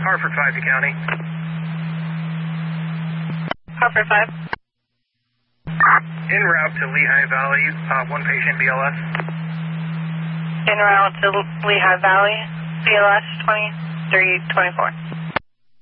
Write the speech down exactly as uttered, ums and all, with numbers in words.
Hartford five to County. Hartford five. En route to Lehigh Valley, uh, one patient B L S. En route to Lehigh Valley, B L S twenty-three twenty-four.